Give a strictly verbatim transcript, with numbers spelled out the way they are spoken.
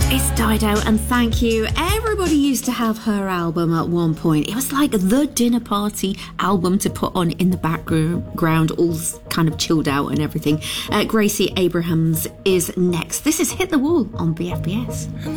It's Dido, and thank you. Everybody used to have her album at one point. It was like the dinner party album to put on in the background, all kind of chilled out and everything. Uh, Gracie Abrahams is next. This is Hit the Wall on B F B S.